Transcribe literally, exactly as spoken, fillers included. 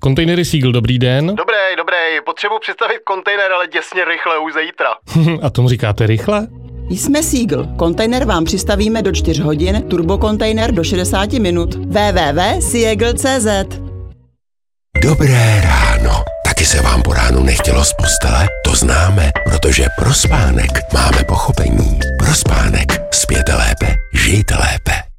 Kontejnery Seagull, dobrý den. Dobrý, dobrý, potřebuji představit kontejner, ale děsně rychle, už zítra. A tomu říkáte rychle? Jsme Seagull. Kontejner vám přistavíme do čtyř hodin, turbokontejner do šedesát minut. w w w tečka seagull tečka c z Dobré ráno. Taky se vám po ránu nechtělo z postele? To známe, protože pro spánek máme pochopení. Pro spánek spěte lépe, žijte lépe.